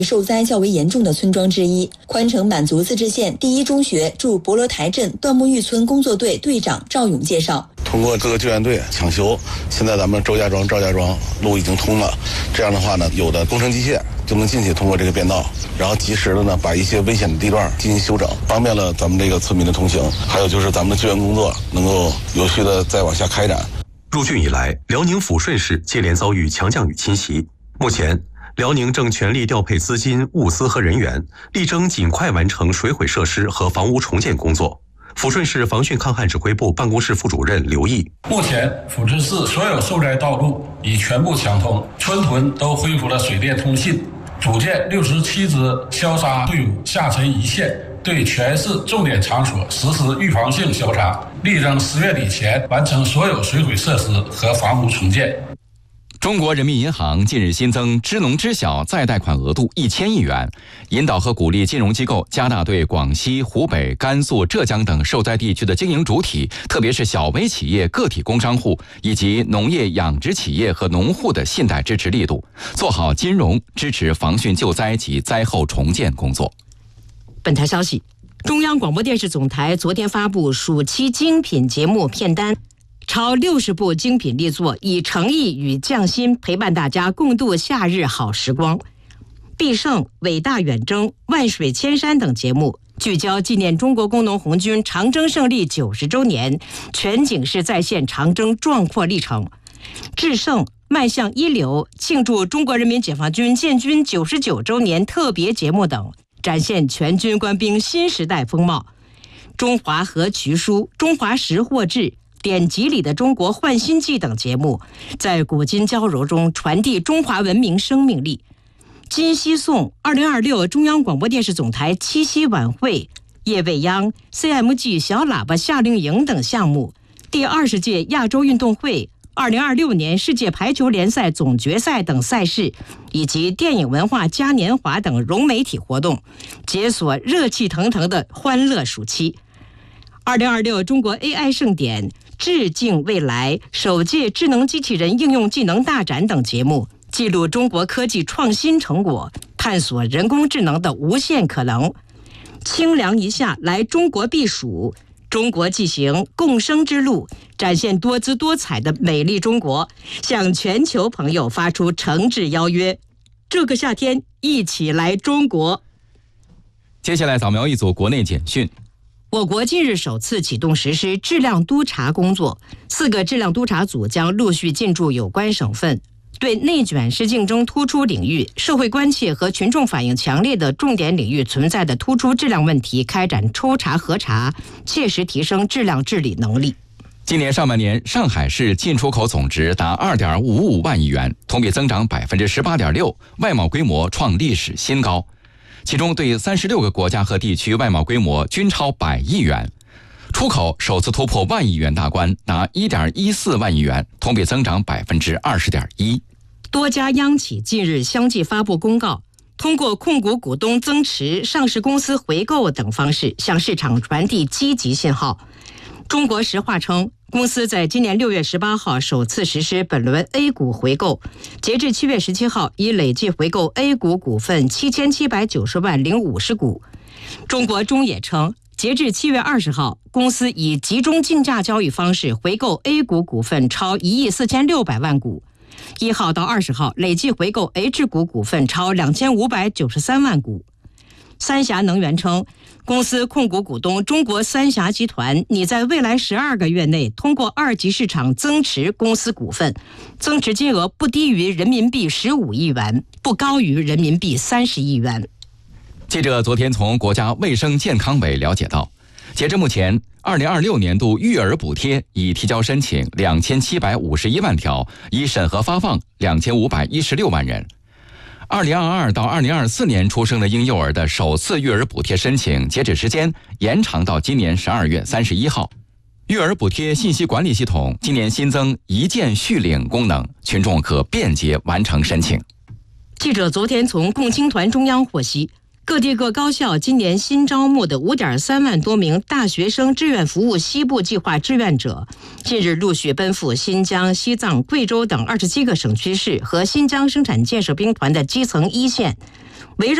受灾较为严重的村庄之一。宽城满族自治县第一中学驻博罗台镇段木峪村工作队队长赵勇介绍， 通过各个救援队抢修，现在咱们赵家庄路已经通了。这样的话呢，有的工程机械就能进去，通过这个便道，然后及时的呢把一些危险的地段进行修整，方便了咱们这个村民的通行。还有就是咱们的救援工作能够有序的再往下开展。 入浚以来，辽宁抚顺市接连遭遇强降雨侵袭，目前辽宁正全力调配资金、物资和人员，力争尽快完成水毁设施和房屋重建工作。抚顺市防汛抗旱指挥部办公室副主任刘毅， 目前抚顺市所有受灾道路已全部抢通，村屯都恢复了水电通信，组建67支消杀队伍下沉一线，对全市重点场所实施预防性消杀，力争10月底前完成所有水毁设施和房屋重建。 中国人民银行近日新增支农支小再贷款额度1000亿元，引导和鼓励金融机构加大对广西、湖北、甘肃、浙江等受灾地区的经营主体，特别是小微企业、个体工商户以及农业养殖企业和农户的信贷支持力度，做好金融支持防汛救灾及灾后重建工作。 本台消息，中央广播电视总台昨天发布暑期精品节目片单，超60部精品力作，以诚意与匠心陪伴大家共度夏日好时光。必胜、伟大远征、万水千山等节目聚焦纪念中国工农红军长征胜利90周年，全景式再现长征壮阔历程。制胜、迈向一流，庆祝中国人民解放军建军99周年特别节目等，展现全军官兵新时代风貌。中华和渠书、中华识货志、典籍里的中国焕新记等节目，在古今交融中传递中华文明生命力。今夕颂2026中央广播电视总台七夕晚会、夜未央、CMG 小喇叭夏令营等项目，第20届亚洲运动会、2026年世界排球联赛总决赛等赛事，以及电影文化嘉年华等融媒体活动，解锁热气腾腾的欢乐暑期。2026中国 AI 盛典、致敬未来、首届智能机器人应用技能大展等节目，记录中国科技创新成果，探索人工智能的无限可能。清凉一下来中国避暑，中国纪行共生之路，展现多姿多彩的美丽中国，向全球朋友发出诚挚邀约，这个夏天一起来中国。 接下来扫描一组国内简讯。 我国近日首次启动实施质量督查工作，4个质量督查组将陆续进驻有关省份，对内卷是竞争突出领域、社会关切和群众反映强烈的重点领域存在的突出质量问题开展抽查核查，切实提升质量治理能力。 今年上半年，上海市进出口总值达2.55万亿元，同比增长18.6%，外贸规模创历史新高。其中对36个国家和地区外贸规模均超100亿元，出口首次突破1万亿元大关，达1.14万亿元，同比增长20.1%。 多家央企近日相继发布公告，通过控股股东增持、上市公司回购等方式向市场传递积极信号。中国石化称，公司在今年6月18号首次实施本轮 A 股回购，截至7月17号已累计回购 A 股股份7790万零50股。中国中冶称，截至7月20号，公司以集中竞价交易方式回购 A 股股份超1亿4600万股。1号到20号累计回购 H 股股份超2593万股。三峡能源称，公司控股股东中国三峡集团拟在未来12个月内通过二级市场增持公司股份，增持金额不低于人民币15亿元，不高于人民币30亿元。 记者昨天从国家卫生健康委了解到，截至目前，2026年度育儿补贴已提交申请2751万条，已审核发放2516万人。2022到2024年出生的婴幼儿的首次育儿补贴申请截止时间延长到今年12月31号。育儿补贴信息管理系统今年新增一键续领功能，群众可便捷完成申请。 记者昨天从共青团中央获悉，各地各高校今年新招募的5.3万多名大学生志愿服务西部计划志愿者，近日陆续奔赴新疆、西藏、贵州等27个省区市和新疆生产建设兵团的基层一线， 围绕